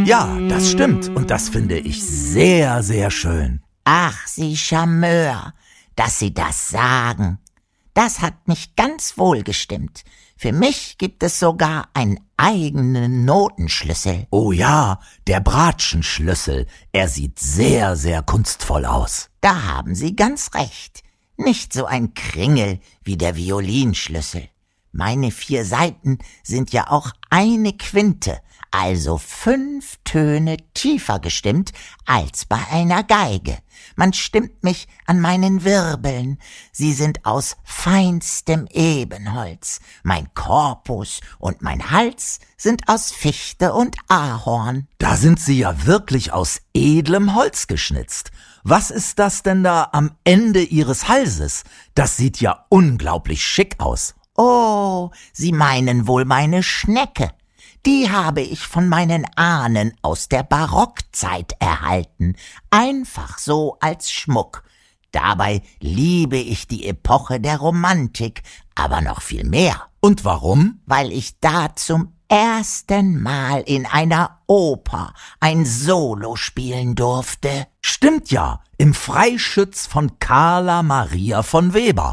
Ja, das stimmt und das finde ich sehr, sehr schön. Ach, Sie Charmeur, dass Sie das sagen. Das hat mich ganz wohl gestimmt. Für mich gibt es sogar einen eigenen Notenschlüssel. Oh ja, der Bratschenschlüssel. Er sieht sehr, sehr kunstvoll aus. Da haben Sie ganz recht. Nicht so ein Kringel wie der Violinschlüssel. Meine 4 Saiten sind ja auch eine Quinte, also 5 Töne tiefer gestimmt als bei einer Geige. Man stimmt mich an meinen Wirbeln. Sie sind aus feinstem Ebenholz. Mein Korpus und mein Hals sind aus Fichte und Ahorn. Da sind Sie ja wirklich aus edlem Holz geschnitzt. Was ist das denn da am Ende Ihres Halses? Das sieht ja unglaublich schick aus. Oh, Sie meinen wohl meine Schnecke. Die habe ich von meinen Ahnen aus der Barockzeit erhalten, einfach so als Schmuck. Dabei liebe ich die Epoche der Romantik, aber noch viel mehr. Und warum? Weil ich da zum ersten Mal in einer Oper ein Solo spielen durfte. Stimmt ja, im Freischütz von Carla Maria von Weber.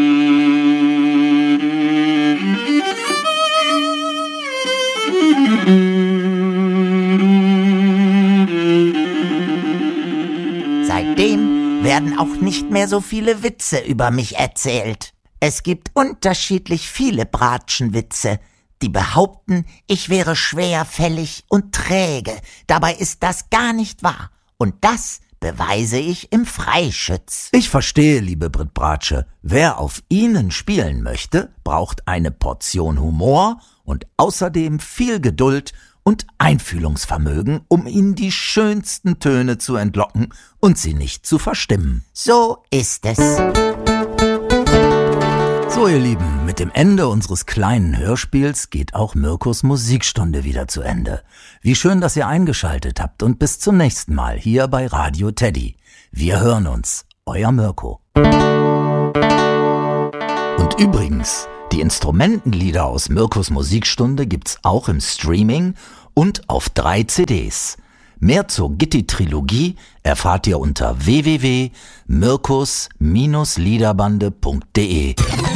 Seitdem werden auch nicht mehr so viele Witze über mich erzählt. Es gibt unterschiedlich viele Bratschenwitze, die behaupten, ich wäre schwerfällig und träge. Dabei ist das gar nicht wahr. Und das beweise ich im Freischütz. Ich verstehe, liebe Brit Bratsche. Wer auf Ihnen spielen möchte, braucht eine Portion Humor und außerdem viel Geduld und Einfühlungsvermögen, um Ihnen die schönsten Töne zu entlocken und sie nicht zu verstimmen. So ist es. So, ihr Lieben, mit dem Ende unseres kleinen Hörspiels geht auch Mirkos Musikstunde wieder zu Ende. Wie schön, dass ihr eingeschaltet habt und bis zum nächsten Mal hier bei Radio Teddy. Wir hören uns. Euer Mirko. Und übrigens, die Instrumentenlieder aus Mirkos Musikstunde gibt's auch im Streaming und auf 3 CDs. Mehr zur Gitti-Trilogie erfahrt ihr unter www.mirkos-liederbande.de.